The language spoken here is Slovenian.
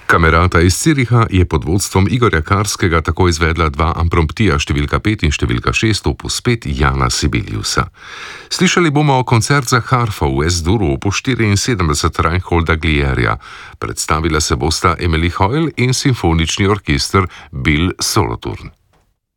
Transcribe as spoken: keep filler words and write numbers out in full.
Kamerata iz Züricha je pod vodstvom Igorja Karskega tako izvedla dva ampromptija številka pet in številka šest opus pet Jana Sibeliusa. Slišali bomo koncert za harfo v S-duru opus štiriinsedemdeset Reinholda Glierja. Predstavila se bosta Emily Hoyle in simfonični orkester Bill Solothurn.